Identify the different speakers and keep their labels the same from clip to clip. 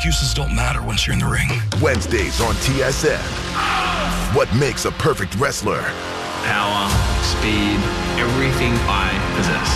Speaker 1: excuses don't matter once you're in the ring.
Speaker 2: Wednesdays on TSN. What makes a perfect wrestler?
Speaker 3: Power, speed, everything I possess.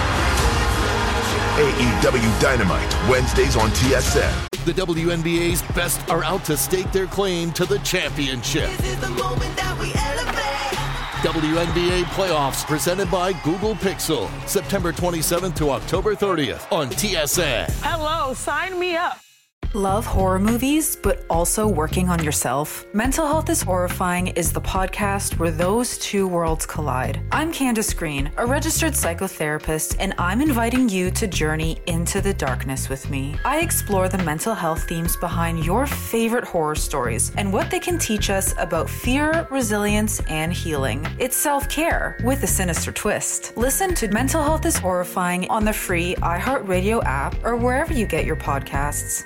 Speaker 2: AEW Dynamite, Wednesdays on TSN.
Speaker 4: The WNBA's best are out to stake their claim to the championship.
Speaker 5: This is the moment that we elevate.
Speaker 4: WNBA playoffs presented by Google Pixel. September 27th to October 30th on TSN.
Speaker 6: Hello, sign me up.
Speaker 7: Love horror movies, but also working on yourself? Mental Health is Horrifying is the podcast where those two worlds collide. I'm Candace Green, a registered psychotherapist, and I'm inviting you to journey into the darkness with me. I explore the mental health themes behind your favorite horror stories and what they can teach us about fear, resilience, and healing. It's self-care with a sinister twist. Listen to Mental Health is Horrifying on the free iHeartRadio app or wherever you get your podcasts.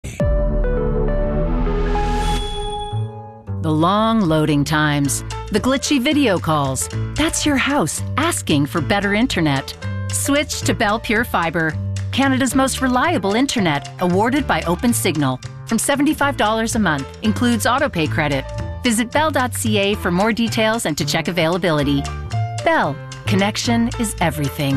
Speaker 8: The long loading times, the glitchy video calls. That's your house asking for better internet. Switch to Bell Pure Fiber, Canada's most reliable internet, awarded by OpenSignal. From $75 a month, includes autopay credit. Visit bell.ca for more details and to check availability. Bell, connection is everything.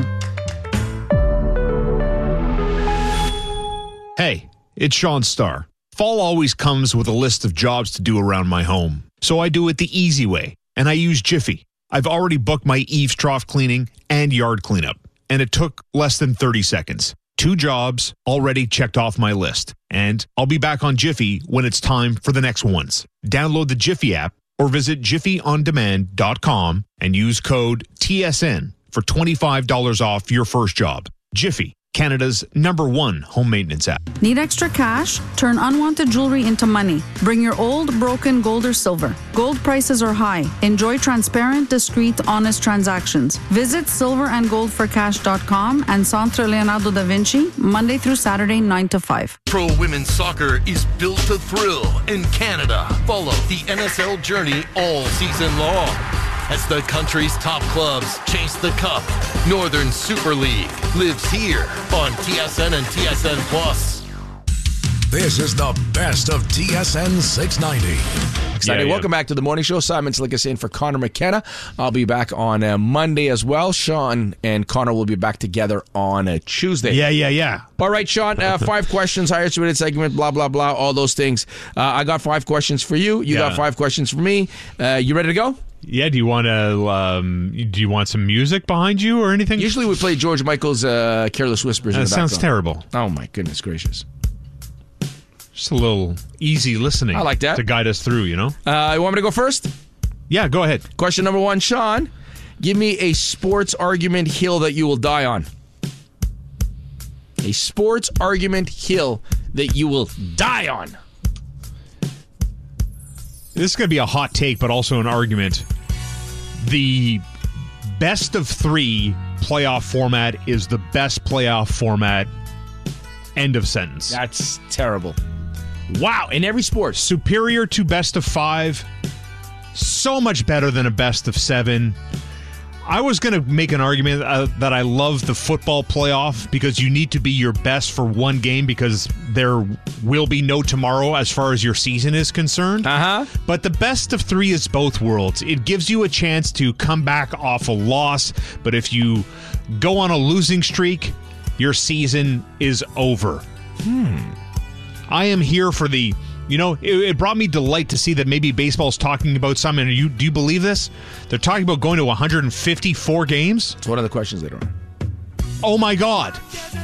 Speaker 9: Hey, it's Sean Starr. Fall always comes with a list of jobs to do around my home. So I do it the easy way, and I use Jiffy. I've already booked my eaves trough cleaning and yard cleanup, and it took less than 30 seconds. 2 jobs already checked off my list, and I'll be back on Jiffy when it's time for the next ones. Download the Jiffy app or visit jiffyondemand.com and use code TSN for $25 off your first job. Jiffy, Canada's #1 home maintenance app.
Speaker 10: Need extra cash? Turn unwanted jewelry into money. Bring your old, broken gold or silver. Gold prices are high. Enjoy transparent, discreet, honest transactions. Visit silverandgoldforcash.com and Centre Leonardo da Vinci, Monday through Saturday, 9 to 5.
Speaker 4: Pro women's soccer is built to thrill in Canada. Follow the NSL journey all season long as the country's top clubs chase the cup. Northern Super League lives here on TSN and TSN Plus.
Speaker 11: This is the best of TSN 690.
Speaker 12: Excited. Welcome back to the morning show. Simon Slickis in for Connor McKenna. I'll be back on Monday as well. Sean and Connor will be back together on Tuesday.
Speaker 9: Yeah.
Speaker 12: All right, Sean, 5 questions, highest rated segment, blah, blah, blah, all those things. I got 5 questions for you. You got 5 questions for me. You ready to go?
Speaker 9: Yeah, do you want some music behind you or anything?
Speaker 12: Usually we play George Michael's Careless Whispers in the background.
Speaker 9: That sounds terrible.
Speaker 12: Oh, my goodness gracious.
Speaker 9: Just a little easy listening.
Speaker 12: I like that.
Speaker 9: To guide us through, you know?
Speaker 12: You want me to go first?
Speaker 9: Yeah, go ahead.
Speaker 12: Question number 1, Sean. Give me a sports argument hill that you will die on. A sports argument hill that you will die on.
Speaker 9: This is going to be a hot take, but also an argument. The best of 3 playoff format is the best playoff format. End of sentence.
Speaker 12: That's terrible. Wow, in every sport.
Speaker 9: Superior to best of 5. So much better than a best of 7. I was going to make an argument that I love the football playoff because you need to be your best for one game because there will be no tomorrow as far as your season is concerned. But the best of 3 is both worlds. It gives you a chance to come back off a loss, but if you go on a losing streak, your season is over. I am here for the... You know, it brought me delight to see that maybe baseball's talking about something. Do you believe this? They're talking about going to 154 games?
Speaker 12: It's one of the questions later on.
Speaker 9: Oh, my God.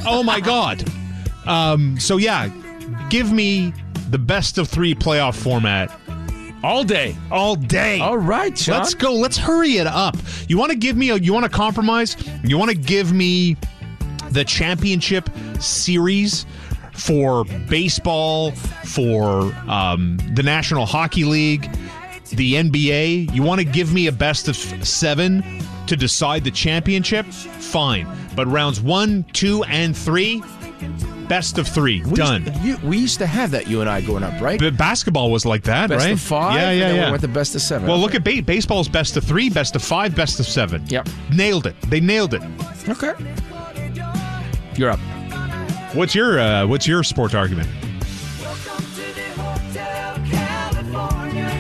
Speaker 9: So, yeah, give me the best of 3 playoff format.
Speaker 12: All day.
Speaker 9: All right,
Speaker 12: Sean.
Speaker 9: Let's go. Let's hurry it up. You want to give me you want to compromise? You want to give me the championship series for baseball, for the National Hockey League, the NBA. You want to give me a best of 7 to decide the championship? Fine. But rounds 1, 2, and 3, best of 3. Done.
Speaker 12: We used to have that, you and I, growing up, right?
Speaker 9: But basketball was like that,
Speaker 12: best
Speaker 9: right?
Speaker 12: Best of 5?
Speaker 9: Yeah.
Speaker 12: And then we went to best of 7.
Speaker 9: Well, look at baseball's best of 3, best of 5, best of 7.
Speaker 12: Yep.
Speaker 9: Nailed it. They nailed it.
Speaker 12: Okay. You're up.
Speaker 9: What's your sport argument?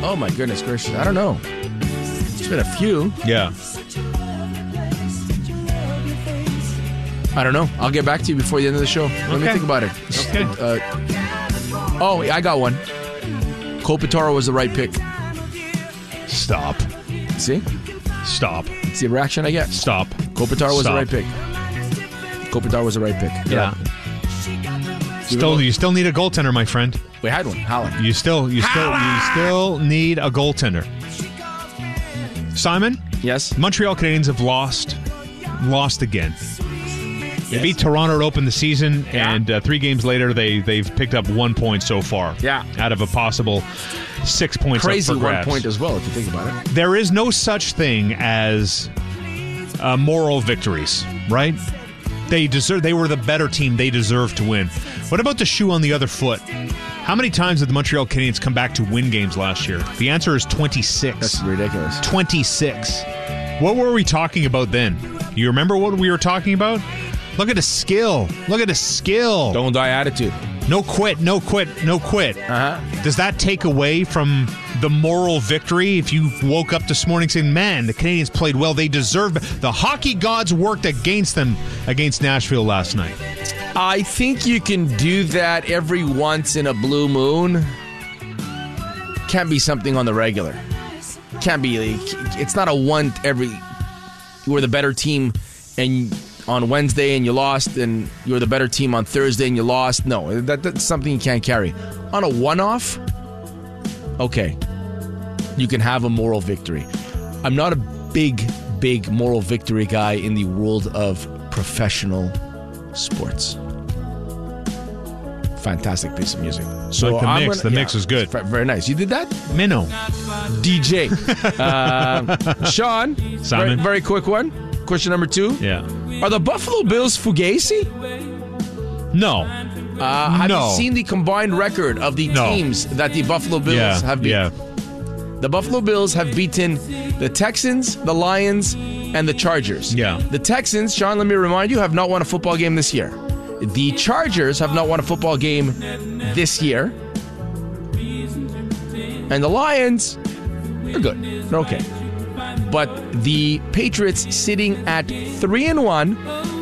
Speaker 12: Oh, my goodness gracious. I don't know. It's been a few.
Speaker 9: Yeah.
Speaker 12: I don't know. I'll get back to you before the end of the show. Let me think about it.
Speaker 9: Okay.
Speaker 12: I got one. Kopitar was the right pick.
Speaker 9: Stop.
Speaker 12: See?
Speaker 9: Stop.
Speaker 12: It's the reaction I get.
Speaker 9: Stop.
Speaker 12: Kopitar was the right pick. Kopitar was the right pick.
Speaker 9: Yeah. You still need a goaltender, my friend.
Speaker 12: We had one. Holland.
Speaker 9: You still need a goaltender. Simon?
Speaker 12: Yes.
Speaker 9: Montreal Canadiens have lost again. They beat Toronto to open the season, and 3 games later, they've picked up 1 point so far.
Speaker 12: Yeah.
Speaker 9: Out of a possible 6 points.
Speaker 12: Crazy
Speaker 9: up for grabs.
Speaker 12: 1 point as well, if you think about it.
Speaker 9: There is no such thing as moral victories, right? They were the better team. They deserve to win. What about the shoe on the other foot? How many times did the Montreal Canadiens come back to win games last year? The answer is 26.
Speaker 12: That's ridiculous.
Speaker 9: 26. What were we talking about then? You remember what we were talking about? Look at the skill.
Speaker 12: Don't die attitude.
Speaker 9: No quit.
Speaker 12: Uh-huh.
Speaker 9: Does that take away from the moral victory if you woke up this morning saying, man, the Canadiens played well, they deserve it. The hockey gods worked against them against Nashville last night?
Speaker 12: I think you can do that every once in a blue moon. Can't be something on the regular. Can't be. It's not a one every. You were the better team and on Wednesday and you lost, and you were the better team on Thursday and you lost. No, that's something you can't carry. On a one-off, okay, you can have a moral victory. I'm not a big moral victory guy in the world of professional sports. Fantastic piece of music.
Speaker 9: So like the mix is good.
Speaker 12: Very nice. You did that?
Speaker 9: Minnow.
Speaker 12: DJ. Sean.
Speaker 9: Simon.
Speaker 12: Very quick one. Question number 2.
Speaker 9: Yeah.
Speaker 12: Are the Buffalo Bills fugazi?
Speaker 9: No.
Speaker 12: Have you seen the combined record of the teams that the Buffalo Bills have beaten?
Speaker 9: Yeah.
Speaker 12: The Buffalo Bills have beaten the Texans, the Lions, and the Chargers.
Speaker 9: Yeah.
Speaker 12: The Texans, Sean, let me remind you, have not won a football game this year. The Chargers have not won a football game this year. And the Lions are good. They're okay. But the Patriots sitting at 3-1.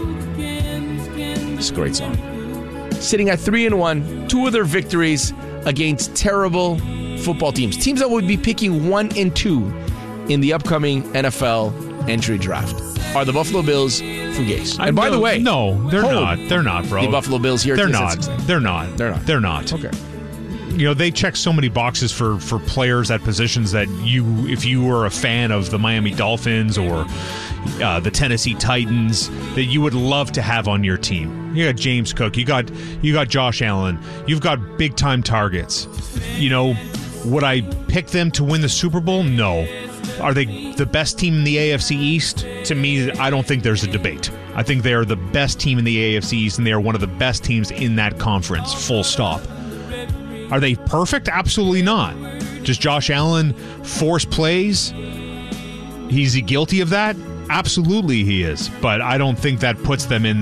Speaker 12: It's a great song. Sitting at 3-1, 2 of their victories against terrible football teams. Teams that would be picking 1 and 2 in the upcoming NFL entry draft. Are the Buffalo Bills fugazi? And by the way,
Speaker 9: no, they're not. They're not, bro.
Speaker 12: The Buffalo Bills here.
Speaker 9: They're not. They're not.
Speaker 12: Okay.
Speaker 9: You know, they check so many boxes for players at positions that if you were a fan of the Miami Dolphins or the Tennessee Titans, that you would love to have on your team. You got James Cook, you got Josh Allen, you've got big time targets. You know, would I pick them to win the Super Bowl? No. Are they the best team in the AFC East? To me, I don't think there's a debate. I think they are the best team in the AFC East, and they are one of the best teams in that conference, full stop. Are they perfect? Absolutely not. Does Josh Allen force plays? Is he guilty of that? Absolutely he is. But I don't think that puts them in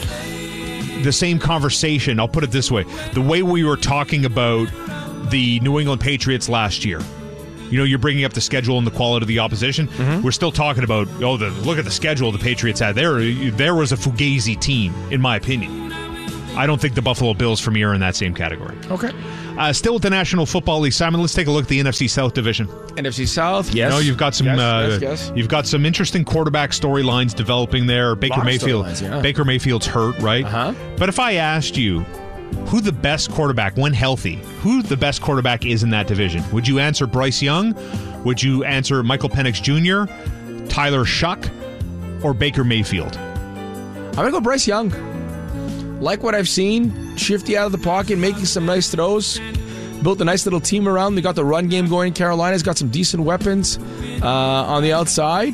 Speaker 9: the same conversation. I'll put it this way. The way we were talking about the New England Patriots last year. You know, you're bringing up the schedule and the quality of the opposition. Mm-hmm. We're still talking about, look at the schedule the Patriots had. There was a fugazi team, in my opinion. I don't think the Buffalo Bills for me are in that same category.
Speaker 12: Okay.
Speaker 9: Still with the National Football League, Simon, let's take a look at the NFC South division.
Speaker 12: NFC South, yes.
Speaker 9: You know, you've got some
Speaker 12: yes.
Speaker 9: You've got some interesting quarterback storylines developing there. Baker Mayfield's hurt, right?
Speaker 12: Uh-huh.
Speaker 9: But if I asked you who the best quarterback, when healthy, who the best quarterback is in that division, would you answer Bryce Young? Would you answer Michael Penix Jr., Tyler Shuck, or Baker Mayfield?
Speaker 12: I'm going to go Bryce Young. Like what I've seen, shifty out of the pocket, making some nice throws. Built a nice little team around. They got the run game going. Carolina's got some decent weapons on the outside.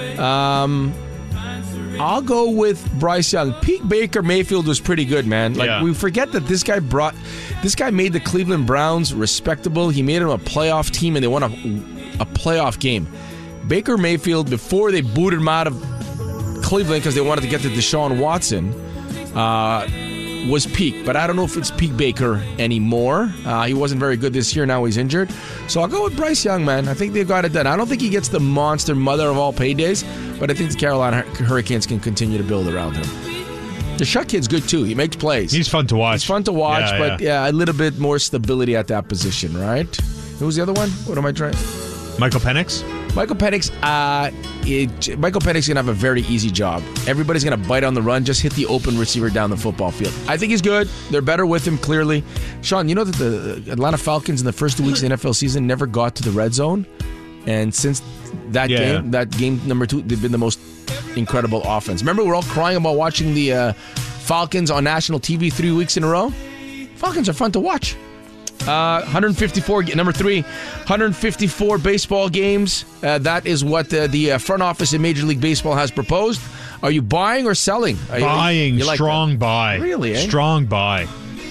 Speaker 12: I'll go with Bryce Young. Peak Baker Mayfield was pretty good, man. We forget that this guy made the Cleveland Browns respectable. He made them a playoff team, and they won a playoff game. Baker Mayfield, before they booted him out of Cleveland because they wanted to get to Deshaun Watson, was peak, but I don't know if it's peak Baker anymore. He wasn't very good this year. Now he's injured. So I'll go with Bryce Young, man. I think they've got it done. I don't think he gets the monster mother of all paydays, but I think the Carolina Hurricanes can continue to build around him. The Shuck kid's good, too. He makes plays.
Speaker 9: He's fun to watch.
Speaker 12: He's fun to watch, but a little bit more stability at that position, right? Who was the other one? What am I trying?
Speaker 9: Michael Penix?
Speaker 12: Michael Penix is going to have a very easy job. Everybody's going to bite on the run, just hit the open receiver down the football field. I think he's good. They're better with him, clearly. Sean, you know that the Atlanta Falcons in the first 2 weeks of the NFL season never got to the red zone? And since that game number 2, they've been the most incredible offense. Remember, we're all crying about watching the Falcons on national TV 3 weeks in a row? Falcons are fun to watch. 154, number 3, 154 baseball games. That is what the front office in Major League Baseball has proposed. Are you buying or selling?
Speaker 9: Buying,
Speaker 12: you like
Speaker 9: strong
Speaker 12: that?
Speaker 9: buy.
Speaker 12: Really, eh?
Speaker 9: Strong buy.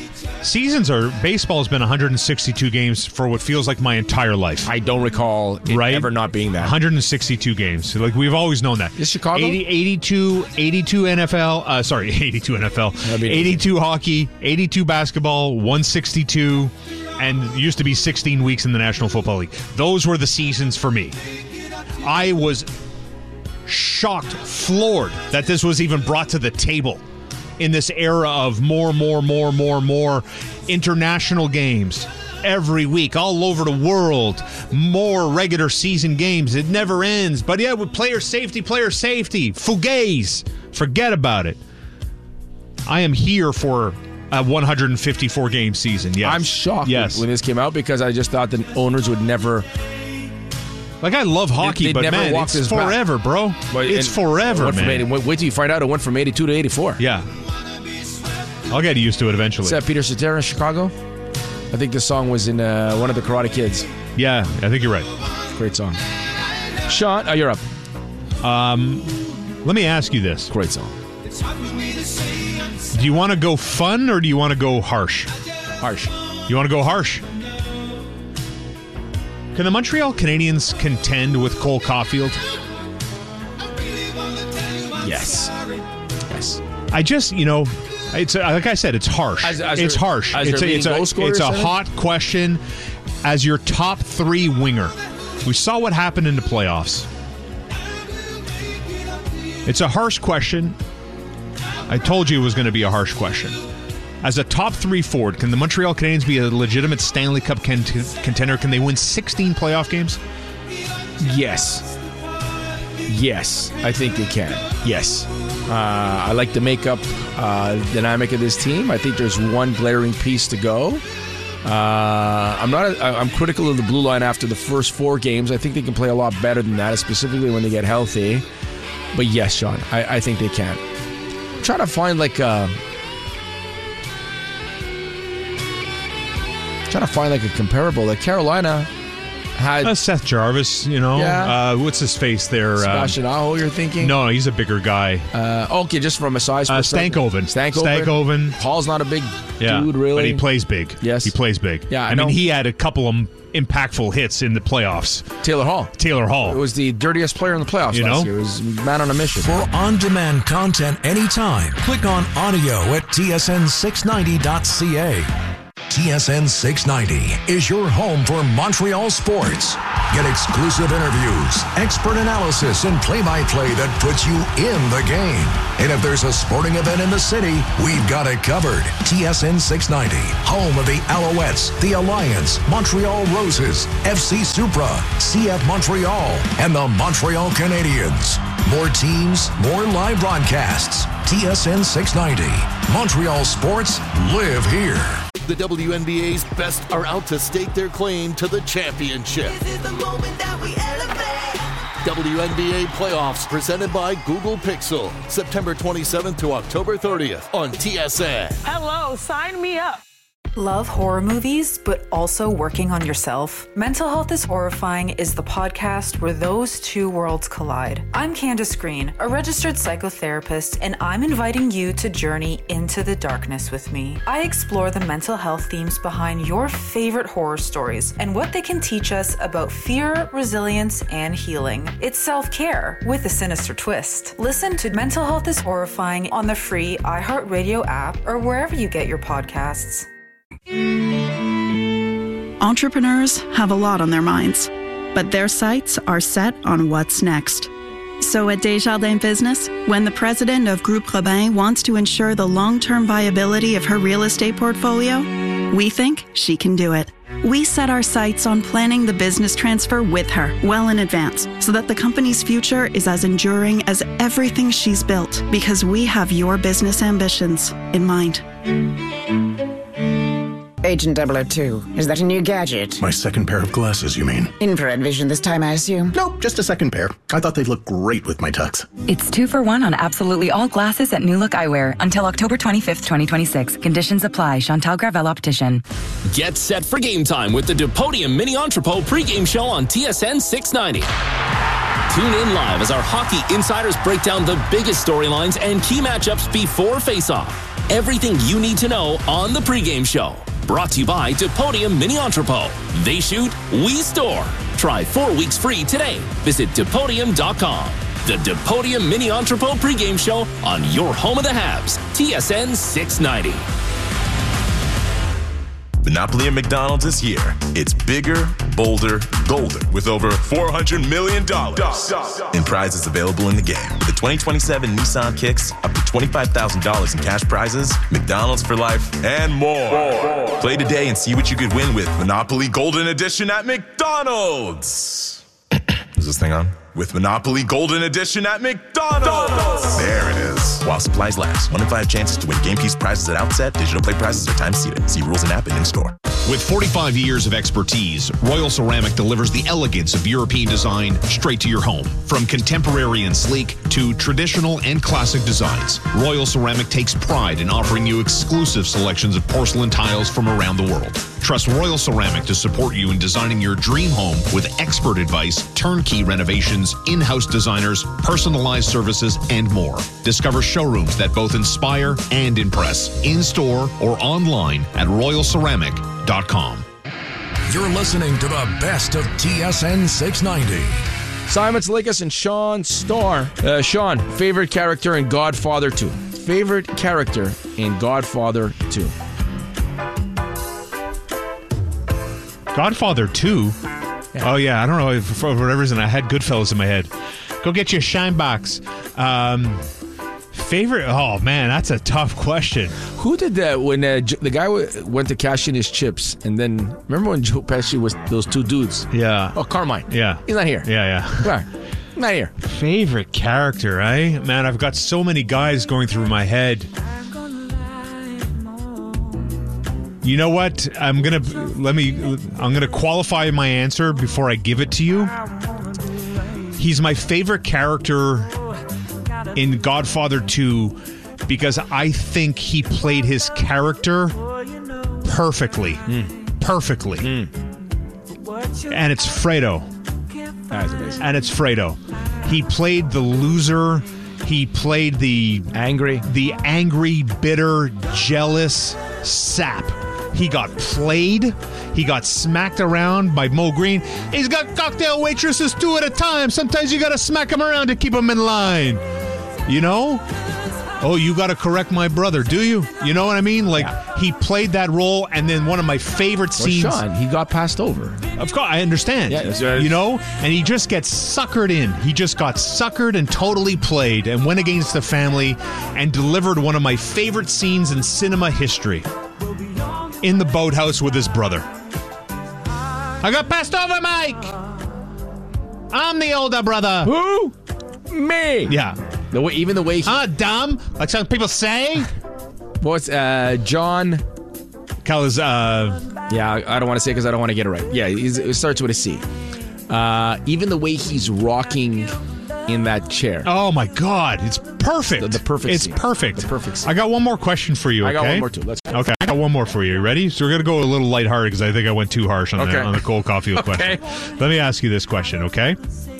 Speaker 9: Baseball has been 162 games for what feels like my entire life.
Speaker 12: I don't recall it ever not being that.
Speaker 9: 162 games. Like, we've always known that.
Speaker 12: Is Chicago?
Speaker 9: 82 NFL. 82 NFL. 82 hockey, 82 basketball, 162, and used to be 16 weeks in the National Football League. Those were the seasons for me. I was shocked, floored that this was even brought to the table in this era of more international games every week all over the world, more regular season games. It never ends. But yeah, with player safety, fugazi, forget about it. I am here for a 154 game season. Yes,
Speaker 12: I'm shocked when this came out because I just thought the owners would never.
Speaker 9: Like, I love hockey, but man, it's forever, bro. It's forever, man.
Speaker 12: Wait till you find out it went from 82 to 84.
Speaker 9: Yeah. I'll get used to it eventually.
Speaker 12: Is that Peter Cetera in Chicago? I think this song was in one of the Karate Kids.
Speaker 9: Yeah, I think you're right.
Speaker 12: Great song. Sean, you're up.
Speaker 9: Let me ask you this.
Speaker 12: Great song.
Speaker 9: Do you want to go fun or do you want to go harsh?
Speaker 12: Harsh.
Speaker 9: You want to go harsh? Can the Montreal Canadiens contend with Cole Caulfield?
Speaker 12: Yes.
Speaker 9: I just, it's like I said, it's harsh. It's harsh. It's a hot question as your top 3 winger. We saw what happened in the playoffs. It's a harsh question. I told you it was going to be a harsh question. As a top 3 forward, can the Montreal Canadiens be a legitimate Stanley Cup contender? Can they win 16 playoff games?
Speaker 12: Yes. I think they can. Yes. I like the makeup dynamic of this team. I think there's one glaring piece to go. I'm critical of the blue line after the first 4 games. I think they can play a lot better than that, specifically when they get healthy. But yes, Sean, I think they can. I'm trying to find like a comparable. Like Carolina had
Speaker 9: Seth Jarvis,
Speaker 12: Yeah.
Speaker 9: What's his face there?
Speaker 12: Sebastian Aho, you're thinking?
Speaker 9: No, he's a bigger guy.
Speaker 12: Okay, just from a size perspective.
Speaker 9: Stankoven.
Speaker 12: Paul's not a big dude, really.
Speaker 9: But he plays big.
Speaker 12: Yes.
Speaker 9: He plays big.
Speaker 12: Yeah,
Speaker 9: I mean, he had a couple of impactful hits in the playoffs.
Speaker 12: Taylor Hall.
Speaker 9: It
Speaker 12: was the dirtiest player in the playoffs last year. It was man on a mission.
Speaker 11: For on-demand content anytime, click on audio at tsn690.ca. TSN 690 is your home for Montreal sports. Get exclusive interviews, expert analysis, and play-by-play that puts you in the game. And if there's a sporting event in the city, we've got it covered. TSN 690, home of the Alouettes, the Alliance, Montreal Roses, FC Supra, CF Montreal, and the Montreal Canadiens. More teams, more live broadcasts. TSN 690. Montreal sports live here.
Speaker 4: The WNBA's best are out to stake their claim to the championship.
Speaker 5: This is the moment that we elevate.
Speaker 4: WNBA playoffs presented by Google Pixel. September 27th to October 30th on TSN.
Speaker 6: Hello, sign me up.
Speaker 7: Love horror movies, but also working on yourself? Mental Health is Horrifying is the podcast where those two worlds collide. I'm Candace Green, a registered psychotherapist, and I'm inviting you to journey into the darkness with me. I explore the mental health themes behind your favorite horror stories and what they can teach us about fear, resilience, and healing. It's self-care with a sinister twist. Listen to Mental Health is Horrifying on the free iHeartRadio app or wherever you get your podcasts.
Speaker 13: Entrepreneurs have a lot on their minds, but their sights are set on what's next. So at Desjardins Business, when the president of Groupe Robin wants to ensure the long-term viability of her real estate portfolio, we think she can do it. We set our sights on planning the business transfer with her well in advance so that the company's future is as enduring as everything she's built, because we have your business ambitions in mind.
Speaker 14: Agent 002, is that a new gadget?
Speaker 15: My second pair of glasses, you mean?
Speaker 14: Infrared vision this time, I assume?
Speaker 15: Nope, just a second pair. I thought they'd look great with my tux.
Speaker 16: It's 2 for 1 on absolutely all glasses at New Look Eyewear until October 25th, 2026. Conditions apply. Chantal Gravel Optician.
Speaker 17: Get set for game time with the DePodium Mini Entrepot pregame show on TSN 690. Tune in live as our hockey insiders break down the biggest storylines and key matchups before face-off. Everything you need to know on the pregame show. Brought to you by DePodium Mini Entrepot. They shoot, we store. Try 4 weeks free today. Visit Depodium.com. The DePodium Mini Entrepot pregame show on your home of the Habs, TSN 690.
Speaker 18: Monopoly at McDonald's is here. It's bigger, bolder, golder, with over $400 million in prizes available in the game. With the 2027 Nissan Kicks, up to $25,000 in cash prizes, McDonald's for life, and more. Play today and see what you could win with Monopoly Golden Edition at McDonald's. Is this thing on? With Monopoly Golden Edition at McDonald's. There it is. While supplies last. 1 in 5 chances to win game piece prizes at outset. Digital play prizes are time seated. See rules and app and in-store.
Speaker 19: With 45 years of expertise, Royal Ceramic delivers the elegance of European design straight to your home. From contemporary and sleek to traditional and classic designs, Royal Ceramic takes pride in offering you exclusive selections of porcelain tiles from around the world. Trust Royal Ceramic to support you in designing your dream home with expert advice, turnkey renovations, in-house designers, personalized services, and more. Discover showrooms that both inspire and impress, in-store or online at royalceramic.com.
Speaker 11: You're listening to the best of TSN 690.
Speaker 12: Simon Salikas and Sean Starr. Sean, favorite character in Godfather 2. Favorite character in Godfather 2.
Speaker 9: Godfather 2? Yeah. Oh, yeah. I don't know. For whatever reason, I had Goodfellas in my head. Go get your shine box. Favorite? Oh, man, that's a tough question.
Speaker 12: Who did that when the guy went to cash in his chips? And then, remember when Joe Pesci was those two dudes?
Speaker 9: Yeah.
Speaker 12: Oh, Carmine.
Speaker 9: Yeah.
Speaker 12: He's not here.
Speaker 9: Yeah.
Speaker 12: Right. Not here.
Speaker 9: Favorite character, eh? Man, I've got so many guys going through my head. You know what? I'm gonna qualify my answer before I give it to you. He's my favorite character in Godfather 2 because I think he played his character perfectly. Perfectly. And it's Fredo.
Speaker 12: That's amazing.
Speaker 9: And it's Fredo. He played the loser. He played the angry, bitter, jealous sap. He got played. He got smacked around by Mo Green. He's got cocktail waitresses 2 at a time. Sometimes you got to smack him around to keep him in line. You know? Oh, you got to correct my brother, do you? You know what I mean? Like, he played that role, and then one of my favorite scenes.
Speaker 12: Well, Sean, he got passed over.
Speaker 9: Of course, I understand.
Speaker 12: Yeah,
Speaker 9: you know? And he just gets suckered in. He just got suckered and totally played and went against the family and delivered one of my favorite scenes in cinema history. In the boathouse with his brother. I got passed over, Mike! I'm the older brother.
Speaker 12: Who? Me?
Speaker 9: Yeah.
Speaker 12: Even the way he...
Speaker 9: dumb? Like some people say?
Speaker 12: What's, John... Yeah, I don't want to say because I don't want to get it right. Yeah, it starts with a C. Even the way he's rocking in that chair.
Speaker 9: Oh, my God. It's perfect.
Speaker 12: The perfect
Speaker 9: It's
Speaker 12: scene.
Speaker 9: perfect.
Speaker 12: The perfect scene.
Speaker 9: I got one more question for you, okay?
Speaker 12: I got one more too. Let's go.
Speaker 9: Okay, I got one more for you. Ready? So we're going to go a little lighthearted because I think I went too harsh on the Cole Caulfield question. Let me ask you this question, okay?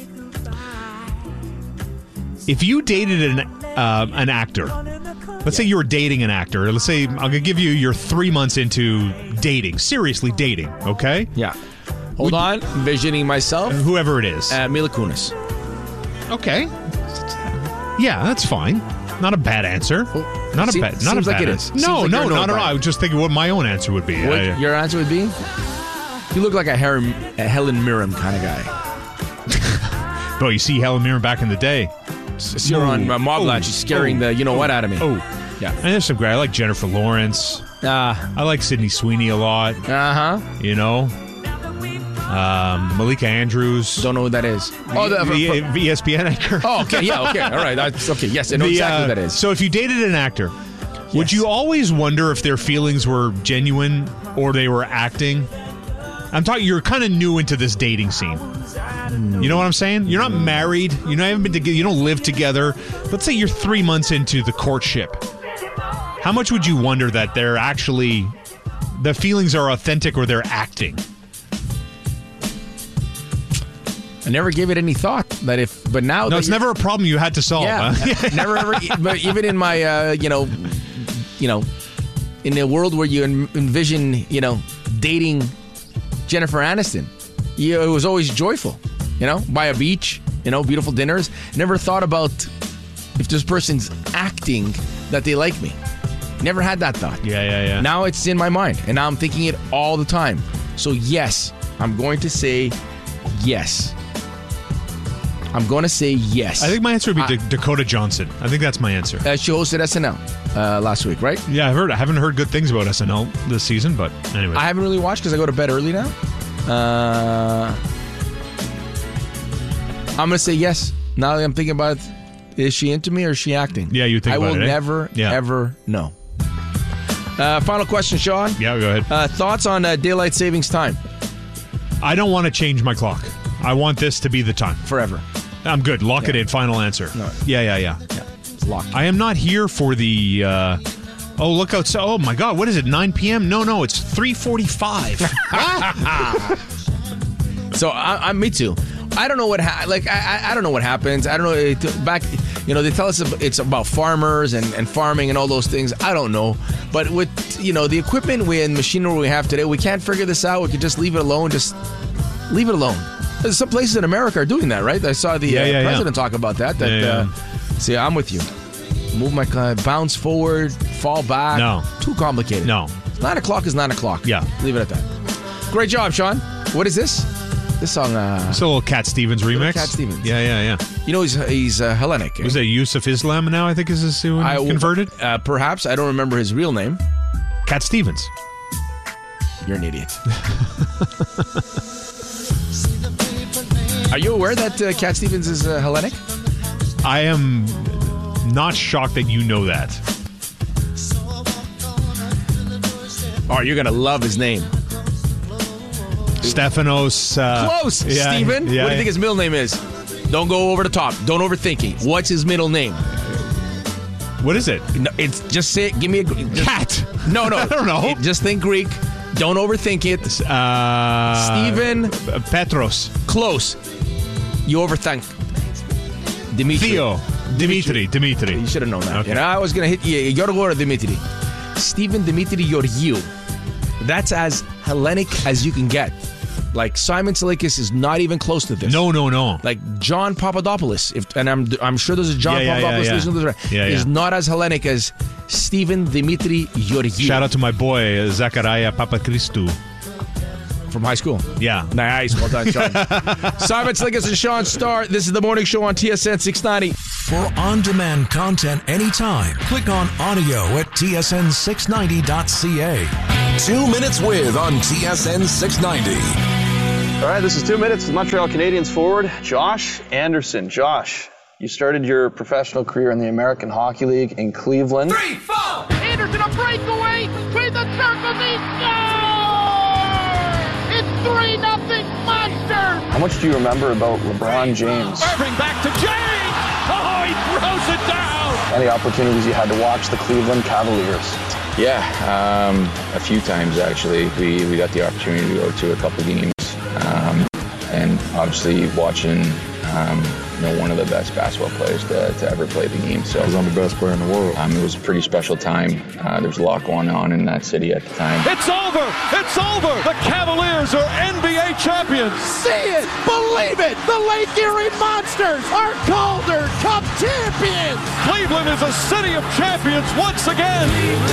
Speaker 9: If you dated an actor, let's say you were dating an actor. Let's say I'm going to give you you're 3 months into dating, seriously dating, okay?
Speaker 12: Yeah. Hold on. Envisioning myself.
Speaker 9: Whoever it is.
Speaker 12: Mila Kunis.
Speaker 9: Okay. Yeah, that's fine. Not a bad answer. Not a bad. Not a
Speaker 12: seems like
Speaker 9: bad
Speaker 12: it
Speaker 9: answer.
Speaker 12: is.
Speaker 9: No,
Speaker 12: Seems like
Speaker 9: no,
Speaker 12: you're
Speaker 9: not at all.
Speaker 12: annoyed by
Speaker 9: I was just thinking what my own answer would be.
Speaker 12: What your answer would be? You look like a Helen Mirren kind of guy.
Speaker 9: Bro, you see Helen Mirren back in the day.
Speaker 12: See her on Mobland. She's scaring the you-know-what out of me.
Speaker 9: Oh.
Speaker 12: Yeah.
Speaker 9: And there's some great. I like Jennifer Lawrence. I like Sydney Sweeney a lot.
Speaker 12: Uh-huh.
Speaker 9: You know? Malika Andrews.
Speaker 12: Don't know who that is. Oh,
Speaker 9: the ESPN anchor.
Speaker 12: Oh, okay. Yeah, okay. All right. Okay. Yes, I know exactly who that is.
Speaker 9: So if you dated an actor, would you always wonder if their feelings were genuine or they were acting? I'm talking, you're kind of new into this dating scene. You know what I'm saying? You're not married. You haven't been together. You don't live together. Let's say you're 3 months into the courtship. How much would you wonder that they're actually, the feelings are authentic or they're acting?
Speaker 12: I never gave it any thought. But now,
Speaker 9: no, it's never a problem you had to solve.
Speaker 12: Yeah,
Speaker 9: huh?
Speaker 12: never ever. But even in my, in the world where you envision, dating Jennifer Aniston, it was always joyful. By a beach, beautiful dinners. Never thought about if this person's acting that they like me. Never had that thought.
Speaker 9: Yeah.
Speaker 12: Now it's in my mind, and now I'm thinking it all the time. So yes, I'm going to say yes. I'm going to say yes.
Speaker 9: I think my answer would be Dakota Johnson. I think that's my answer.
Speaker 12: She hosted SNL last week, right?
Speaker 9: Yeah, I haven't heard good things about SNL this season, but anyway.
Speaker 12: I haven't really watched because I go to bed early now. I'm going to say yes. Now that I'm thinking about it, is she into me or is she acting?
Speaker 9: Yeah, you think about it.
Speaker 12: I will never, ever know. Final question, Sean.
Speaker 9: Yeah, go ahead.
Speaker 12: Thoughts on daylight savings time?
Speaker 9: I don't want to change my clock. I want this to be the time.
Speaker 12: Forever.
Speaker 9: I'm good. Lock it in. Final answer.
Speaker 12: No.
Speaker 9: Yeah.
Speaker 12: It's locked.
Speaker 9: I am not here for the... look outside. Oh, my God. What is it, 9 p.m.? No, it's 3:45.
Speaker 12: So, me too. I don't know what I don't know what happens. I don't know. They tell us it's about farmers and farming and all those things. I don't know. But with the equipment and machinery we have today, we can't figure this out. We could just leave it alone. Just leave it alone. There's some places in America are doing that, right? I saw the president talk about that. See, I'm with you. Move my bounce forward, fall back.
Speaker 9: No,
Speaker 12: too complicated.
Speaker 9: No,
Speaker 12: 9 o'clock is 9 o'clock.
Speaker 9: Yeah,
Speaker 12: leave it at that. Great job, Sean. What is this? This song,
Speaker 9: it's a little Cat Stevens remix.
Speaker 12: Cat Stevens.
Speaker 9: Yeah.
Speaker 12: He's Hellenic.
Speaker 9: Was it Yusuf Islam now, I think is his converted?
Speaker 12: Perhaps. I don't remember his real name.
Speaker 9: Cat Stevens.
Speaker 12: You're an idiot. Are you aware that Cat Stevens is Hellenic?
Speaker 9: I am not shocked that you know that.
Speaker 12: Oh, you're going to love his name.
Speaker 9: Stefanos.
Speaker 12: Close, Steven.
Speaker 9: Yeah,
Speaker 12: what do you think his middle name is? Don't go over the top. Don't overthink it. What's his middle name?
Speaker 9: What is it?
Speaker 12: No, it's just say. Give me a
Speaker 9: cat.
Speaker 12: No.
Speaker 9: I don't know.
Speaker 12: Just think Greek. Don't overthink it. Steven
Speaker 9: Petros.
Speaker 12: Close. You overthink. Dimitri.
Speaker 9: Theo. Dimitri.
Speaker 12: You should have known that.
Speaker 9: Okay.
Speaker 12: I was gonna hit you. You gotta go to Dimitri. Steven Dimitri Georgiou. That's as Hellenic as you can get. Like Simon Silikis is not even close to this.
Speaker 9: No.
Speaker 12: Like John Papadopoulos, I'm sure there's a John Papadopoulos listening to this. Is not as Hellenic as Steven Dimitri Georgiou.
Speaker 9: Shout out to my boy Zachariah Papachristou
Speaker 12: from high school.
Speaker 9: Yeah,
Speaker 12: nice. Well done, Sean. Simon Silikis and Sean Starr. This is the morning show on TSN 690.
Speaker 11: For on-demand content anytime, click on audio at tsn690.ca. 2 Minutes With on TSN 690.
Speaker 20: All right, this is 2 Minutes with Montreal Canadiens forward Josh Anderson. Josh, you started your professional career in the American Hockey League in Cleveland.
Speaker 5: 3, 4. Anderson, a breakaway between the circles. He scores! It's 3-0 Monsters.
Speaker 20: How much do you remember about LeBron James?
Speaker 5: Irving back to James. Oh, he throws it down.
Speaker 20: Any opportunities you had to watch the Cleveland Cavaliers?
Speaker 21: Yeah, a few times actually. We got the opportunity to go to a couple games, and obviously watching one of the best basketball players to ever play the game. So
Speaker 22: I'm the best player in the world.
Speaker 21: It was a pretty special time. There's a lot going on in that city at the time.
Speaker 5: It's over! It's over! The Cavaliers are NBA champions! See it! Believe it! The Lake Erie Monsters are Calder Cup champions! Cleveland is a city of champions once again!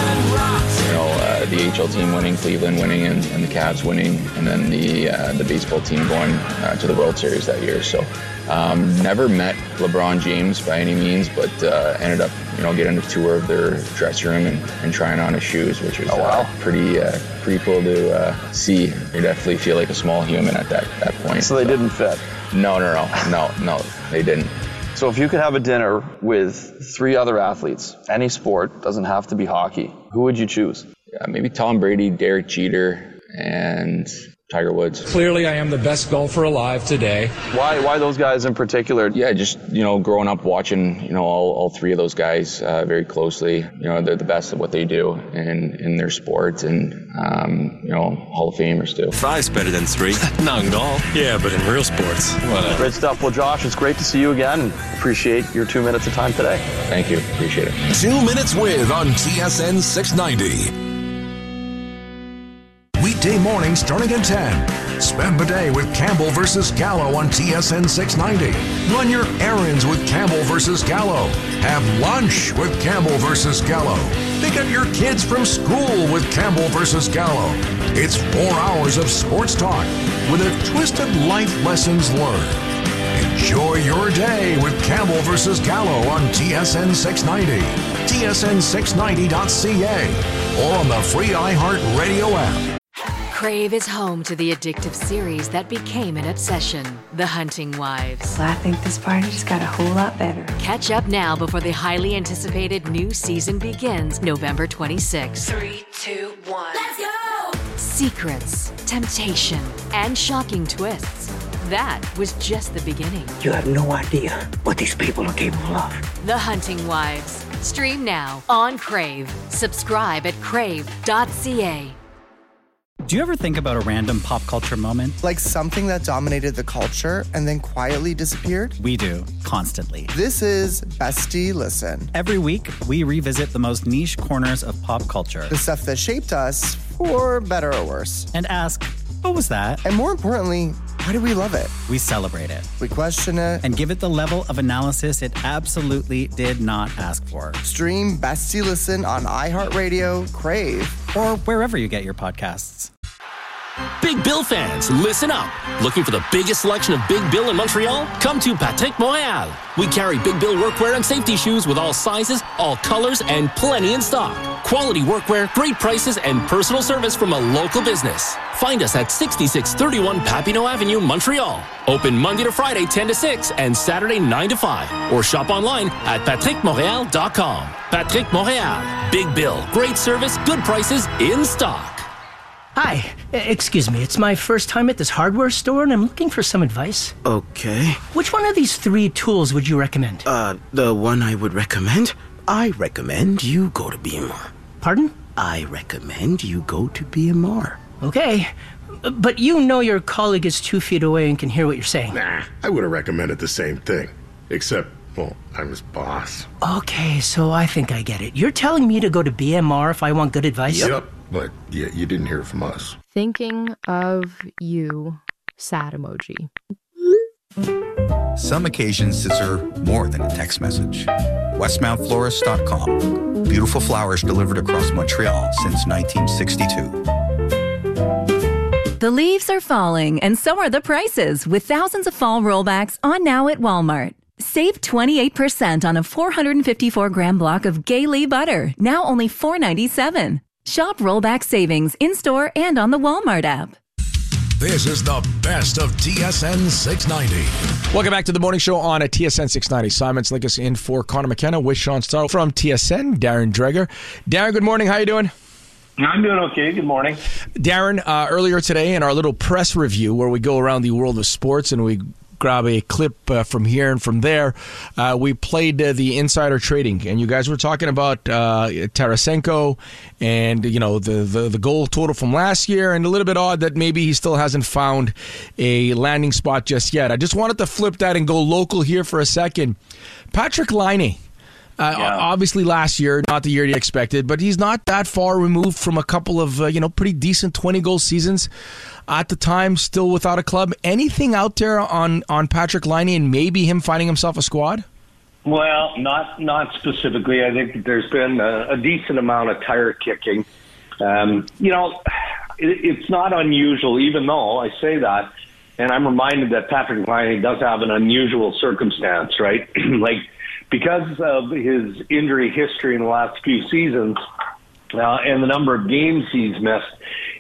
Speaker 21: The HL team winning, Cleveland winning, and the Cavs winning, and then the baseball team going to the World Series that year. So never met LeBron James by any means, but ended up getting a tour of their dressing room and trying on his shoes, which was pretty cool to see. You definitely feel like a small human at that point.
Speaker 20: So they didn't fit?
Speaker 21: No, they didn't.
Speaker 20: So if you could have a dinner with 3 other athletes, any sport, doesn't have to be hockey, who would you choose?
Speaker 21: Maybe Tom Brady, Derek Jeter, and Tiger Woods.
Speaker 23: Clearly, I am the best golfer alive today.
Speaker 20: Why those guys in particular?
Speaker 21: Yeah, just, growing up watching, all 3 of those guys very closely. They're the best at what they do in their sport, and, Hall of Famers too.
Speaker 24: 5's better than 3. Not at all. Yeah, but in real sports, whatever.
Speaker 20: Great stuff. Well, Josh, it's great to see you again, and appreciate your 2 minutes of time today.
Speaker 21: Thank you. Appreciate it.
Speaker 11: 2 Minutes With on TSN 690. Weekday morning starting at 10. Spend the day with Campbell versus Gallo on TSN 690. Run your errands with Campbell versus Gallo. Have lunch with Campbell versus Gallo. Pick up your kids from school with Campbell versus Gallo. It's 4 hours of sports talk with a twist of life lessons learned. Enjoy your day with Campbell versus Gallo on TSN 690, tsn690.ca, or on the free iHeart Radio app.
Speaker 25: Crave is home to the addictive series that became an obsession, The Hunting Wives.
Speaker 26: Well, I think this party just got a whole lot better.
Speaker 25: Catch up now before the highly anticipated new season begins November 26th.
Speaker 26: 3, 2, 1.
Speaker 25: Let's go! Secrets, temptation, and shocking twists. That was just the beginning.
Speaker 27: You have no idea what these people are capable of.
Speaker 25: The Hunting Wives. Stream now on Crave. Subscribe at crave.ca.
Speaker 28: Do you ever think about a random pop culture moment?
Speaker 29: Like something that dominated the culture and then quietly disappeared?
Speaker 28: We do, constantly.
Speaker 29: This is Bestie Listen.
Speaker 28: Every week, we revisit the most niche corners of pop culture.
Speaker 29: The stuff that shaped us, for better or worse.
Speaker 28: And ask, what was that?
Speaker 29: And more importantly, why do we love it?
Speaker 28: We celebrate it.
Speaker 29: We question it.
Speaker 28: And give it the level of analysis it absolutely did not ask for.
Speaker 29: Stream Bestie Listen on iHeartRadio, Crave,
Speaker 28: or wherever you get your podcasts.
Speaker 17: Big Bill fans, listen up. Looking for the biggest selection of Big Bill in Montreal? Come to Patrick Montréal. We carry Big Bill workwear and safety shoes with all sizes, all colors, and plenty in stock. Quality workwear, great prices, and personal service from a local business. Find us at 6631 Papineau Avenue, Montreal. Open Monday to Friday, 10 to 6, and Saturday, 9 to 5. Or shop online at patrickmontreal.com. Patrick Montréal. Big Bill. Great service, good prices, in stock.
Speaker 30: Hi, excuse me. It's my first time at this hardware store, and I'm looking for some advice.
Speaker 31: Okay.
Speaker 30: Which one of these 3 tools would you recommend?
Speaker 31: The one I would recommend? I recommend you go to BMR.
Speaker 30: Pardon?
Speaker 31: I recommend you go to BMR.
Speaker 30: Okay, but you know your colleague is 2 feet away and can hear what you're saying.
Speaker 32: Nah, I would have recommended the same thing. Except, well, I'm his boss.
Speaker 30: Okay, so I think I get it. You're telling me to go to BMR if I want good advice?
Speaker 32: Yep, but yeah, you didn't hear it from us.
Speaker 33: Thinking of you, sad emoji.
Speaker 34: Some occasions deserve more than a text message. WestmountFlorist.com. Beautiful flowers delivered across Montreal since 1962.
Speaker 35: The leaves are falling, and so are the prices, with thousands of fall rollbacks on now at Walmart. Save 28% on a 454-gram block of Gay butter, now only $4.97. Shop rollback savings in-store and on the Walmart app.
Speaker 11: This is the best of TSN 690.
Speaker 12: Welcome back to the morning show on a TSN 690. Simon Slinkus in for Connor McKenna with Sean Starr from TSN, Darren Dreger. Darren, good morning. How you doing?
Speaker 36: I'm doing okay. Good morning.
Speaker 12: Darren, earlier today in our little press review where we go around the world of sports and we grab a clip from here and from there. We played the insider trading, and you guys were talking about Tarasenko and the goal total from last year, and a little bit odd that maybe he still hasn't found a landing spot just yet. I just wanted to flip that and go local here for a second. Patrik Laine. Obviously last year, not the year you expected, but he's not that far removed from a couple of pretty decent 20-goal seasons at the time, still without a club. Anything out there on Patrik Laine and maybe him finding himself a squad?
Speaker 36: Well, not specifically. I think that there's been a decent amount of tire kicking. It's not unusual, even though I say that, and I'm reminded that Patrik Laine does have an unusual circumstance, right? Because of his injury history in the last few seasons and the number of games he's missed,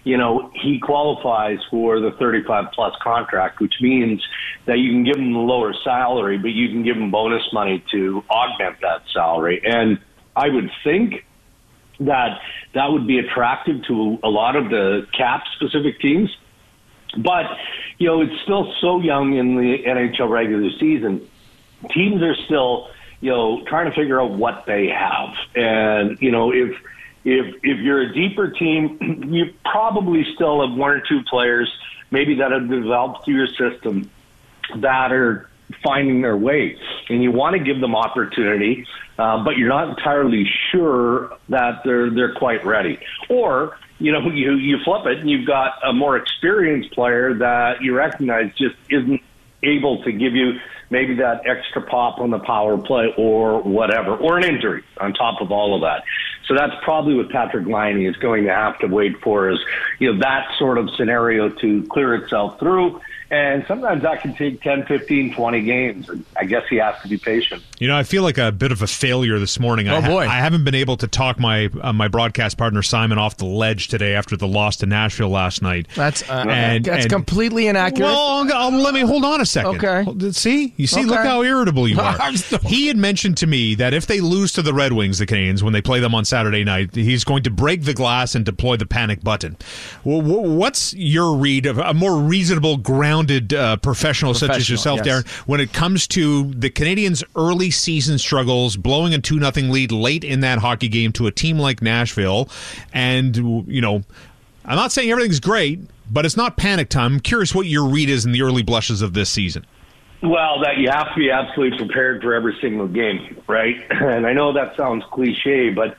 Speaker 36: he qualifies for the 35-plus contract, which means that you can give him the lower salary, but you can give him bonus money to augment that salary. And I would think that would be attractive to a lot of the cap-specific teams. But, it's still so young in the NHL regular season. Teams are still trying to figure out what they have. And, if you're a deeper team, you probably still have one or two players maybe that have developed through your system that are finding their way. And you want to give them opportunity, but you're not entirely sure that they're quite ready. Or, you flip it and you've got a more experienced player that you recognize just isn't able to give you maybe that extra pop on the power play or whatever, or an injury on top of all of that. So that's probably what Patrik Laine is going to have to wait for, is that sort of scenario to clear itself through. And sometimes that can take 10, 15, 20 games. And I guess he has to be patient.
Speaker 1: I feel like a bit of a failure this morning.
Speaker 12: Oh, boy.
Speaker 1: I haven't been able to talk my broadcast partner Simon off the ledge today after the loss to Nashville last night.
Speaker 12: That's completely inaccurate.
Speaker 1: Well, let me hold on a second.
Speaker 12: Okay.
Speaker 1: See? Look how irritable you are. He had mentioned to me that if they lose to the Red Wings, the Canadiens, when they play them on Saturday night, he's going to break the glass and deploy the panic button. Well, what's your read of a more reasonable, grounded professional such as yourself,
Speaker 12: yes,
Speaker 1: Darren, when it comes to the Canadiens' early season struggles, blowing a 2-0 lead late in that hockey game to a team like Nashville? And, I'm not saying everything's great, but it's not panic time. I'm curious what your read is in the early blushes of this season.
Speaker 36: Well, that you have to be absolutely prepared for every single game, right? And I know that sounds cliche, but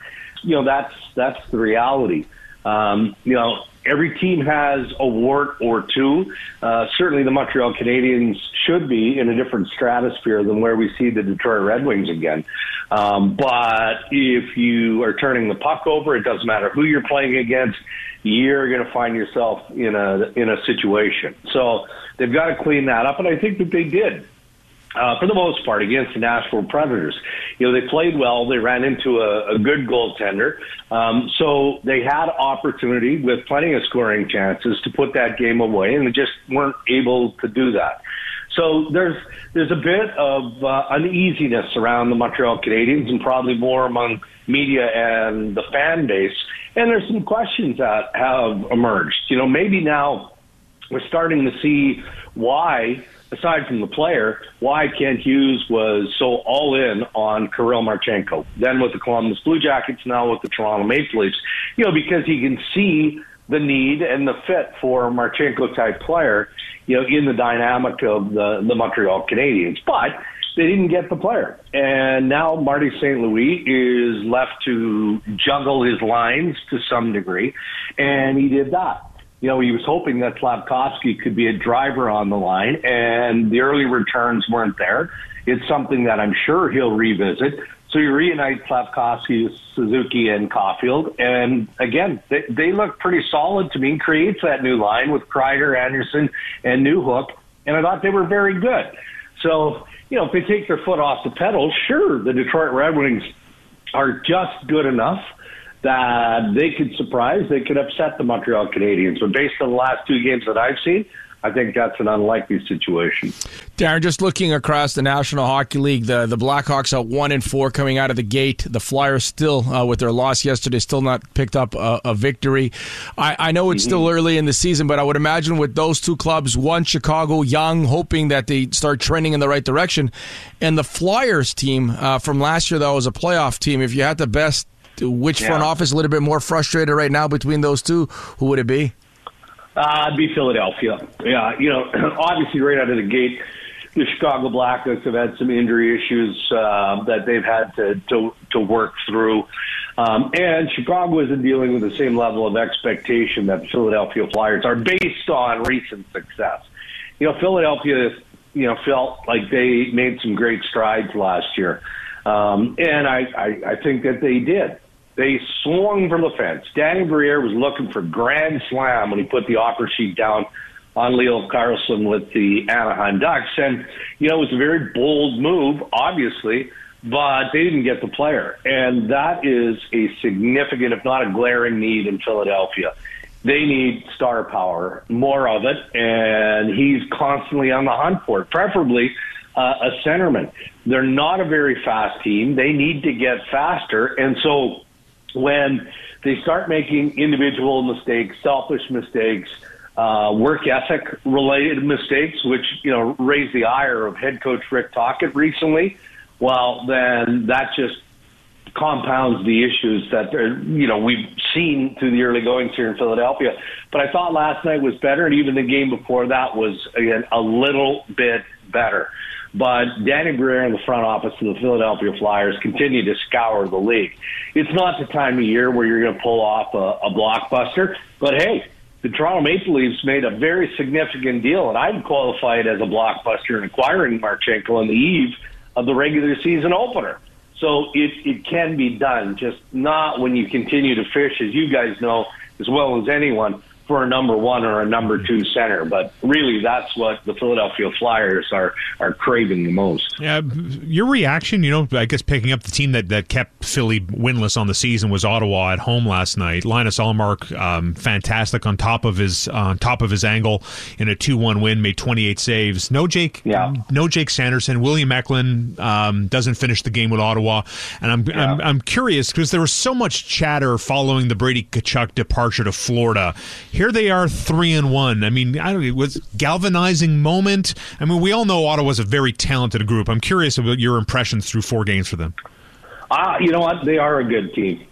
Speaker 36: that's the reality. Every team has a wart or two. Certainly the Montreal Canadiens should be in a different stratosphere than where we see the Detroit Red Wings again. But if you are turning the puck over, it doesn't matter who you're playing against, you're going to find yourself in a situation. So they've got to clean that up, and I think that they did. For the most part, against the Nashville Predators. They played well. They ran into a good goaltender. So they had opportunity with plenty of scoring chances to put that game away, and they just weren't able to do that. So there's a bit of uneasiness around the Montreal Canadiens, and probably more among media and the fan base. And there's some questions that have emerged. Maybe now we're starting to see why, aside from the player, why Kent Hughes was so all in on Kirill Marchenko, then with the Columbus Blue Jackets, now with the Toronto Maple Leafs, because he can see the need and the fit for a Marchenko-type player, in the dynamic of the Montreal Canadiens. But they didn't get the player. And now Marty St. Louis is left to juggle his lines to some degree, and he did that. He was hoping that Slafkovsky could be a driver on the line, and the early returns weren't there. It's something that I'm sure he'll revisit. So you reunite Slafkovsky, Suzuki, and Caulfield, and again, they look pretty solid to me. Creates that new line with Kreider, Anderson, and Newhook, and I thought they were very good. So, if they take their foot off the pedal, sure, the Detroit Red Wings are just good enough that they could surprise, they could upset the Montreal Canadiens. But based on the last two games that I've seen, I think that's an unlikely situation.
Speaker 12: Darren, just looking across the National Hockey League, the Blackhawks are 1-4 coming out of the gate. The Flyers still, with their loss yesterday, still not picked up a victory. I know it's still early in the season, but I would imagine with those two clubs, one Chicago young, hoping that they start trending in the right direction, and the Flyers team from last year, that was a playoff team. If you had to best which front office a little bit more frustrated right now between those two, who would it be?
Speaker 36: It'd be Philadelphia. Yeah, obviously right out of the gate, the Chicago Blackhawks have had some injury issues that they've had to work through. And Chicago isn't dealing with the same level of expectation that the Philadelphia Flyers are based on recent success. Philadelphia, felt like they made some great strides last year. And I think that they did. They swung for the fence. Danny Briere was looking for grand slam when he put the offer sheet down on Leo Carlson with the Anaheim Ducks. And, it was a very bold move, obviously, but they didn't get the player. And that is a significant, if not a glaring need in Philadelphia. They need star power, more of it, and he's constantly on the hunt for it, preferably a centerman. They're not a very fast team. They need to get faster. And so when they start making individual mistakes, selfish mistakes, work ethic related mistakes, which, raised the ire of head coach Rick Tocchet recently, well, then that just compounds the issues that we've seen through the early goings here in Philadelphia. But I thought last night was better, and even the game before that was, again, a little bit better. But Danny Briere and the front office of the Philadelphia Flyers continue to scour the league. It's not the time of year where you're going to pull off a blockbuster, but hey, the Toronto Maple Leafs made a very significant deal, and I'd qualify it as a blockbuster in acquiring Marchenko on the eve of the regular season opener. So it can be done, just not when you continue to fish, as you guys know as well as anyone, for a number one or a number two center. But really, that's what the Philadelphia Flyers are craving the most.
Speaker 1: Yeah, your reaction, I guess picking up the team that kept Philly winless on the season was Ottawa at home last night. Linus Ullmark, fantastic on top of his angle in a 2-1 win, made 28 saves. No Jake Sanderson. William Eklund doesn't finish the game with Ottawa, and I'm curious because there was so much chatter following the Brady Tkachuk departure to Florida. Here they are 3-1. I mean, it was galvanizing moment. I mean, we all know Ottawa's a very talented group. I'm curious about your impressions through 4 games for them.
Speaker 36: You know what? They are a good team.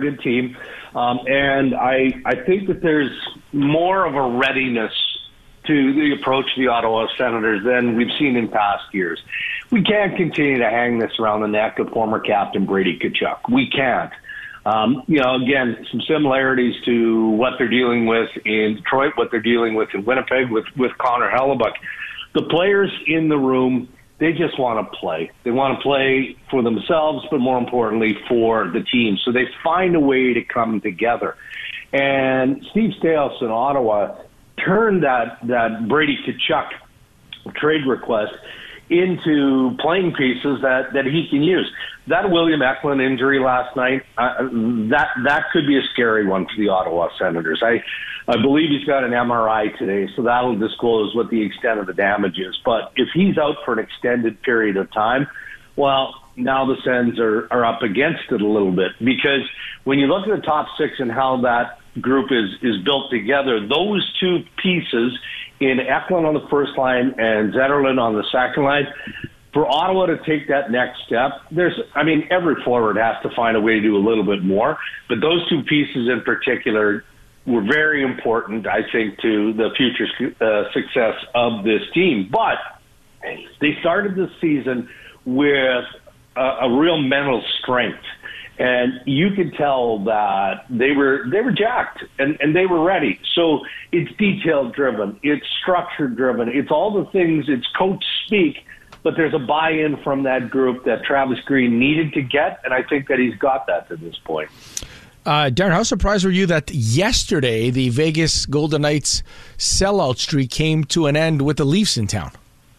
Speaker 36: And I think that there's more of a readiness to the approach of the Ottawa Senators than we've seen in past years. We can't continue to hang this around the neck of former captain Brady Tkachuk. We can't. Again, some similarities to what they're dealing with in Detroit, what they're dealing with in Winnipeg with Connor Hellebuyck. The players in the room, they just want to play. They want to play for themselves, but more importantly for the team. So they find a way to come together. And Steve Staios in Ottawa turned that Brady Tkachuk trade request into playing pieces that he can use. That William Eklund injury last night, that could be a scary one for the Ottawa Senators. I believe he's got an MRI today, so that'll disclose what the extent of the damage is. But if he's out for an extended period of time, well, now the Sens are up against it a little bit. Because when you look at the top 6 and how that group is built together, those two pieces in Eklund on the first line and Zetterlund on the second line, for Ottawa to take that next step, every forward has to find a way to do a little bit more. But those two pieces in particular were very important, I think, to the future success of this team. But they started the season with a real mental strength. And you could tell that they were jacked and they were ready. So it's detail driven, it's structure driven, it's all the things, it's coach speak, but there's a buy-in from that group that Travis Green needed to get, and I think that he's got that to this point.
Speaker 12: Darren, how surprised were you that yesterday the Vegas Golden Knights sellout streak came to an end with the Leafs in town?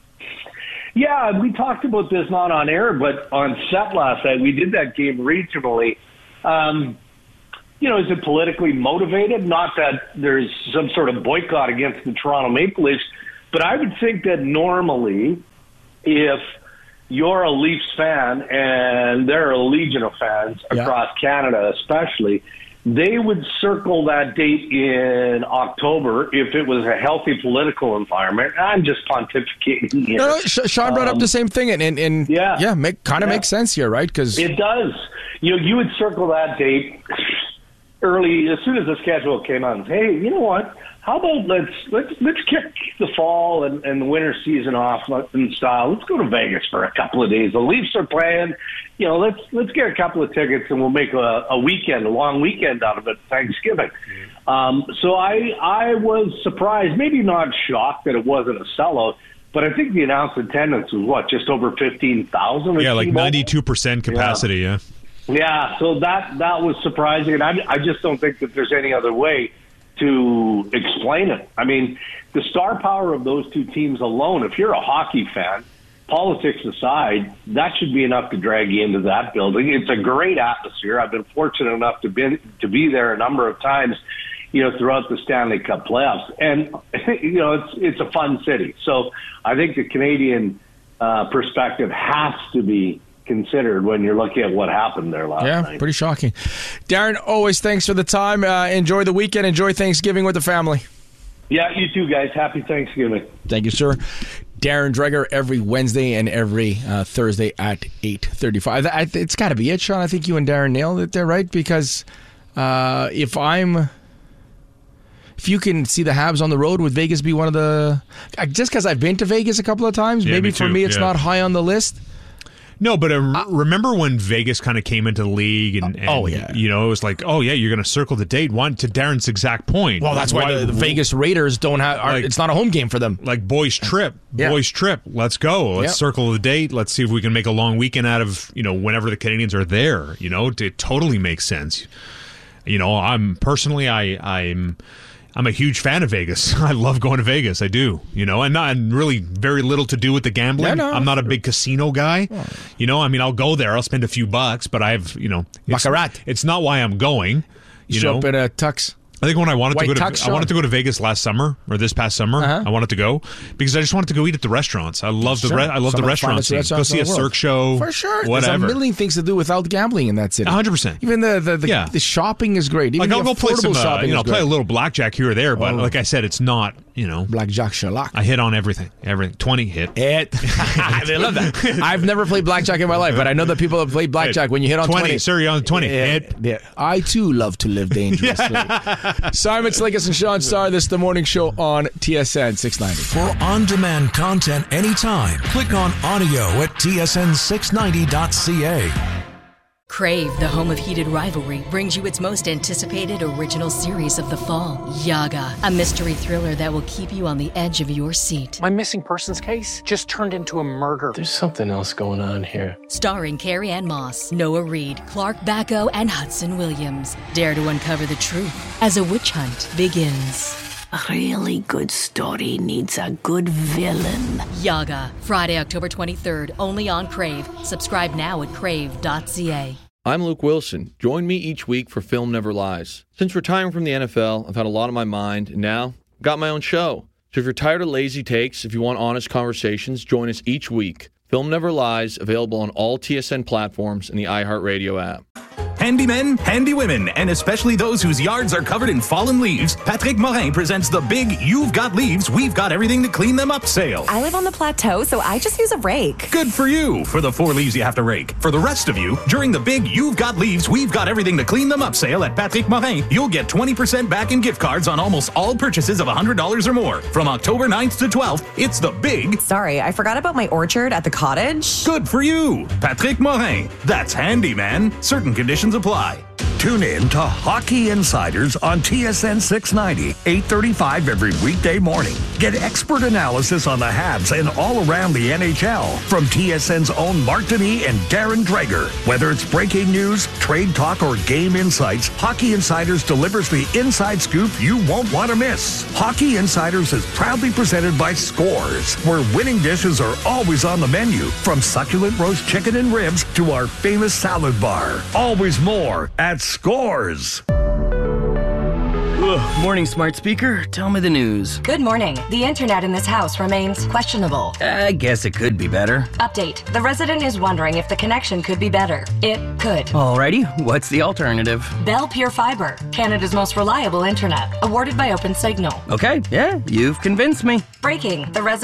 Speaker 36: Yeah, we talked about this not on air, but on set last night. We did that game regionally. is it politically motivated? Not that there's some sort of boycott against the Toronto Maple Leafs, but I would think that normally if you're a Leafs fan, and there are a legion of fans across Canada especially, they would circle that date in October if it was a healthy political environment. I'm just pontificating here.
Speaker 12: No, Sean brought up the same thing, and makes sense here, right? Because
Speaker 36: it does. You would circle that date early, as soon as the schedule came out, and say, hey, you know what? How about let's kick the fall and the winter season off in style. Let's go to Vegas for a couple of days. The Leafs are playing. Let's get a couple of tickets and we'll make a long weekend out of it. Thanksgiving. So I was surprised, maybe not shocked that it wasn't a sellout, but I think the announced attendance was just over 15,000.
Speaker 1: Yeah, like 92% capacity. Yeah.
Speaker 36: Yeah. So that was surprising, and I just don't think that there's any other way to explain it. I mean, the star power of those two teams alone, if you're a hockey fan, politics aside, that should be enough to drag you into that building. It's a great atmosphere. I've been fortunate enough to be there a number of times, throughout the Stanley Cup playoffs. And, it's a fun city. So I think the Canadian perspective has to be considered when you're looking at what happened there last night. Yeah,
Speaker 12: pretty shocking. Darren, always thanks for the time. Enjoy the weekend. Enjoy Thanksgiving with the family.
Speaker 36: Yeah, you too, guys. Happy Thanksgiving.
Speaker 12: Thank you, sir. Darren Dreger every Wednesday and every Thursday at 8:35. It's got to be it, Sean. I think you and Darren nailed it there, right? Because if you can see the Habs on the road, would Vegas be one of the... Just because I've been to Vegas a couple of times, maybe for me it's not high on the list.
Speaker 1: No, but remember when Vegas kind of came into the league and it was like, you're going to circle the date. To Darren's exact point.
Speaker 12: Well, that's why the Vegas Raiders don't have... it's not a home game for them.
Speaker 1: Like, boys trip. Let's go. Let's circle the date. Let's see if we can make a long weekend out of, whenever the Canadians are there. It totally makes sense. I'm a huge fan of Vegas. I love going to Vegas. I do, and really very little to do with the gambling. Yeah, no. I'm not a big casino guy. I'll go there. I'll spend a few bucks, but
Speaker 12: Baccarat.
Speaker 1: It's not why I'm going.
Speaker 12: Show up in a tux.
Speaker 1: I think when I wanted to go to Vegas last summer or this past summer, I wanted to go because I just wanted to go eat at the restaurants. I love the restaurant scene. Go see a Cirque show.
Speaker 12: For sure.
Speaker 1: Whatever.
Speaker 12: There's a million things to do without gambling in that city.
Speaker 1: 100%.
Speaker 12: Even the shopping is great. Even
Speaker 1: I'll go play some I'll play a little blackjack here or there, but like I said, it's not,
Speaker 12: Blackjack Sherlock.
Speaker 1: I hit on everything. 20 hit.
Speaker 12: They love that. I've never played blackjack in my life, but I know that people have played blackjack when you hit on 20.
Speaker 1: Sir, you're on 20. Hit.
Speaker 12: Yeah. I too love to live dangerously. Simon Slickis and Sean Starr, this is the morning show on TSN 690.
Speaker 11: For on-demand content anytime, click on audio at tsn690.ca.
Speaker 25: Crave, the home of heated rivalry, brings you its most anticipated original series of the fall, Yaga, a mystery thriller that will keep you on the edge of your seat.
Speaker 2: My missing persons case just turned into a murder. There's something else going on here.
Speaker 25: Starring Carrie Ann Moss, Noah Reid, Clark Bacco, and Hudson Williams. Dare to uncover the truth as a witch hunt begins.
Speaker 27: A really good story needs a good villain.
Speaker 25: Yaga, Friday, October 23rd, only on Crave. Subscribe now at crave.ca.
Speaker 3: I'm Luke Wilson. Join me each week for Film Never Lies. Since retiring from the NFL, I've had a lot on my mind, and now I've got my own show. So if you're tired of lazy takes, if you want honest conversations, join us each week. Film Never Lies, available on all TSN platforms and the iHeartRadio app.
Speaker 4: Handy men, handy women, and especially those whose yards are covered in fallen leaves, Patrick Morin presents the big You've Got Leaves, We've Got Everything to Clean Them Up sale.
Speaker 5: I live on the plateau, so I just use a rake.
Speaker 4: Good for you, for the 4 leaves you have to rake. For the rest of you, during the big You've Got Leaves, We've Got Everything to Clean Them Up sale at Patrick Morin, you'll get 20% back in gift cards on almost all purchases of $100 or more. From October 9th to 12th, it's the big...
Speaker 5: Sorry, I forgot about my orchard at the cottage.
Speaker 4: Good for you, Patrick Morin. That's handy, man. Certain conditions apply.
Speaker 11: Tune in to Hockey Insiders on TSN 690, 8:35 every weekday morning. Get expert analysis on the Habs and all around the NHL from TSN's own Mark Denis and Darren Dreger. Whether it's breaking news, trade talk, or game insights, Hockey Insiders delivers the inside scoop you won't want to miss. Hockey Insiders is proudly presented by Scores, where winning dishes are always on the menu, from succulent roast chicken and ribs to our famous salad bar. Always more at Scores.
Speaker 6: Morning, smart speaker. Tell me the news.
Speaker 26: Good morning. The internet in this house remains questionable.
Speaker 6: I guess it could be better.
Speaker 26: Update. The resident is wondering if the connection could be better. It could.
Speaker 6: Alrighty, what's the alternative?
Speaker 26: Bell Pure Fiber, Canada's most reliable internet. Awarded by Open Signal.
Speaker 6: Okay, yeah, you've convinced me.
Speaker 26: Breaking. The resident